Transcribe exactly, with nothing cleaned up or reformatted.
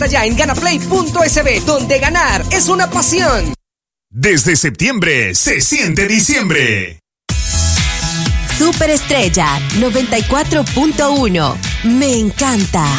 Ya en ganaplay punto es be, donde ganar es una pasión. Desde septiembre se siente diciembre. Superestrella noventa y cuatro punto uno. Me encanta.